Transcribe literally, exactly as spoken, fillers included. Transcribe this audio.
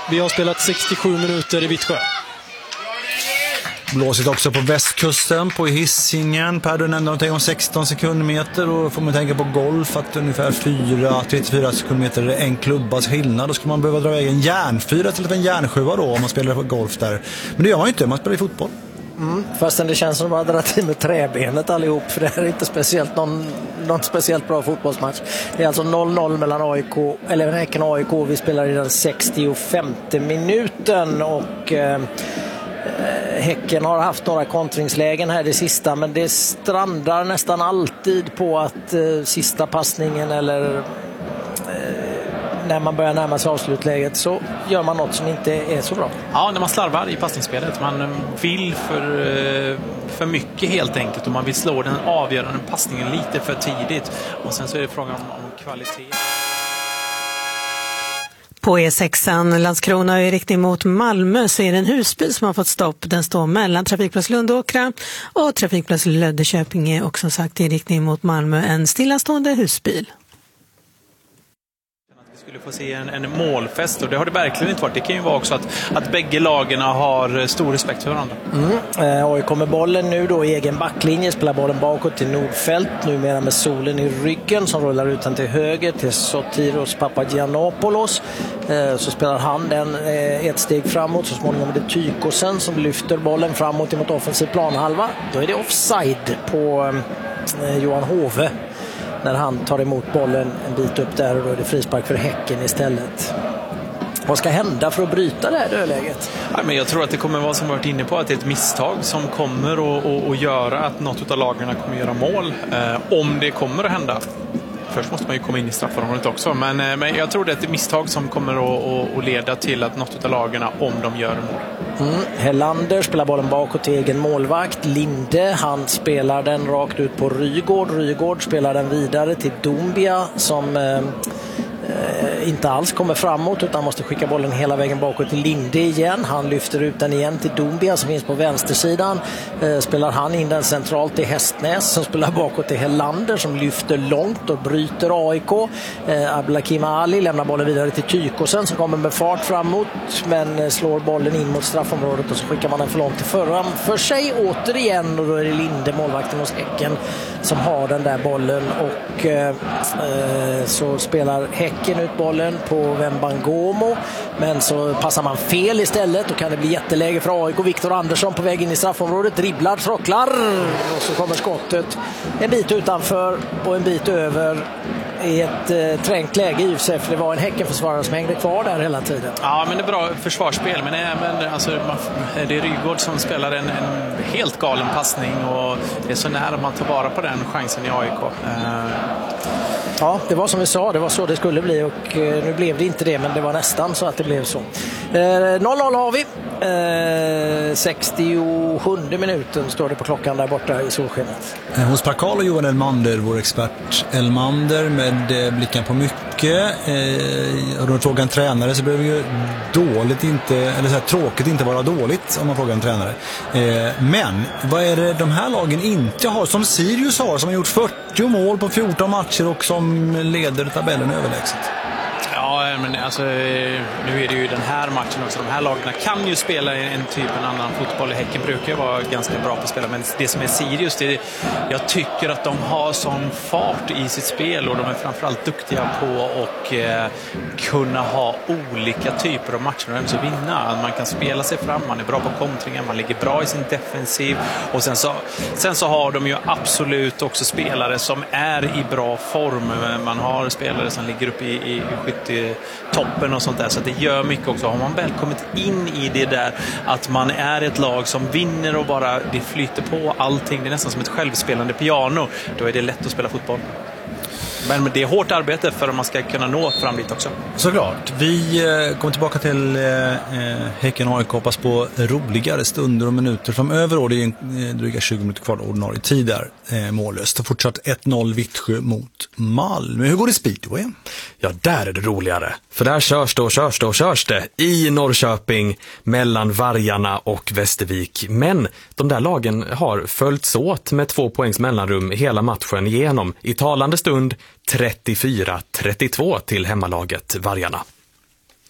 Vi har spelat sextiosju minuter i Vittsjö. Blåsigt också på västkusten, på Hisingen. Per, du nämnde någonting om sexton sekundmeter, och då får man tänka på golf att ungefär fyra till trettiofyra sekundmeter är en klubbas skillnad. Då skulle man behöva dra iväg en järnfyra till en järnsjua då om man spelar golf där. Men det gör man ju inte, man spelar i fotboll. Mm, fastän det känns som att man har dragit med träbenet allihop, för det här är inte speciellt någon, någon speciellt bra fotbollsmatch. Det är alltså noll noll mellan A I K, eller Häcken och A I K. Vi spelar i den sextiofemte minuten, och eh, Häcken har haft några kontringslägen här det sista, men det strandar nästan alltid på att eh, sista passningen eller eh, när man börjar närma sig avslutläget så gör man något som inte är så bra. Ja, när man slarvar i passningsspelet. Man vill för, för mycket helt enkelt, och man vill slå den avgörande passningen lite för tidigt. Och sen så är det frågan om, om kvalitet. På E sexan Landskrona i riktning mot Malmö så är det en husbil som har fått stopp. Den står mellan trafikplats Lundåkra och trafikplats Löddeköpinge, och som sagt i riktning mot Malmö en stillastående husbil. Vi skulle få se en, en målfest, och det har det verkligen inte varit. Det kan ju vara också att, att bägge lagen har stor respekt för varandra. Mm. A I K med bollen nu då i egen backlinje, spelar bollen bakåt till Nordfält, numera med solen i ryggen, som rullar ut den till höger till Sotiros Papagiannopoulos. Eh, så spelar han den eh, ett steg framåt, så småningom är det Tykosen som lyfter bollen framåt mot offensiv planhalva. Då är det offside på eh, Johan Hove när han tar emot bollen en bit upp där, och då är det frispark för Häcken istället. Vad ska hända för att bryta det här dödläget? Ja, men jag tror att det kommer vara som vi varit inne på, att det är ett misstag som kommer att, att, att göra att något av lagarna kommer göra mål. Eh, om det kommer att hända. Först måste man ju komma in i straffområdet också. Men, eh, men jag tror det är ett misstag som kommer att, att, att leda till att något av lagarna, om de gör mål. Mm. Hellander spelar bollen bakåt till egen målvakt. Linde, han spelar den rakt ut på Rygård. Rygård spelar den vidare till Dombia som eh, eh, inte alls kommer framåt, utan måste skicka bollen hela vägen bakåt till Linde igen. Han lyfter ut den igen till Dombia som finns på vänstersidan. Eh, spelar han in den centralt till Hästnäs som spelar bakåt till Hellander som lyfter långt och bryter A I K. Eh, Abdelakim Ali lämnar bollen vidare till Tykosen som kommer med fart framåt, men eh, slår bollen in mot straffområdet, och så skickar man den för långt till förra för sig återigen, och då är det Linde, målvakten hos Häcken, som har den där bollen, och eh, så spelar Häcken ut bollen på Wembangomo, men så passar man fel istället, och kan det bli jätteläge för A I K. Viktor Andersson på väg in i straffområdet, dribblar, trocklar, och så kommer skottet en bit utanför och en bit över i ett eh, trängt läge i sig, för det var en Häckenförsvarare som hängde kvar där hela tiden. Ja, men det är bra försvarsspel, men även alltså, man, det är Rygård som spelar en, en helt galen passning, och det är så nära man tar vara på den chansen i A I K. Uh... Ja, det var som vi sa, det var så det skulle bli, och eh, nu blev det inte det, men det var nästan så att det blev så. Eh, noll noll har vi. Eh, sextiosjunde minuten står det på klockan där borta i solskenet. Eh, hos Parkal och Johan Elmander, vår expert Elmander, med eh, blicken på mycket. Eh, och då frågar en tränare, så behöver ju dåligt inte, eller så här, tråkigt inte vara dåligt om man frågar en tränare. Eh, men vad är det de här lagen inte har, som Sirius har, som har gjort fyrtio mål på fjorton matcher och som leder tabellen överlägset? Ja, men alltså, nu är det ju den här matchen också. De här lagarna kan ju spela en typ en annan fotboll. Häcken brukar ju vara ganska bra på att spela, men det som är Sirius, det är, jag tycker att de har sån fart i sitt spel, och de är framförallt duktiga på att eh, kunna ha olika typer av matcher och även vinna. Man kan spela sig fram, man är bra på kontringar, man ligger bra i sin defensiv, och sen så, sen så har de ju absolut också spelare som är i bra form. Man har spelare som ligger upp i, i skytte toppen och sånt där, så det gör mycket också. Har man väl kommit in i det där att man är ett lag som vinner och bara det flyter på allting, det är nästan som ett självspelande piano, då är det lätt att spela fotboll. Men det är hårt arbete för att man ska kunna nå fram dit också. Såklart. Vi eh, kommer tillbaka till eh, Häcken och A I K, hoppas på roligare stunder och minuter framöver, och det är en, eh, dryga tjugo minuter kvar ordinarie tid där, eh, mållöst. Och fortsatt ett noll Vittsjö mot Malmö. Hur går det speedway? Ja, där är det roligare. För där körs det och körs det och körs det i Norrköping mellan Vargarna och Västervik. Men de där lagen har följts åt med två poängs mellanrum hela matchen igenom. I talande stund trettiofyra trettiotvå till hemmalaget Vargarna.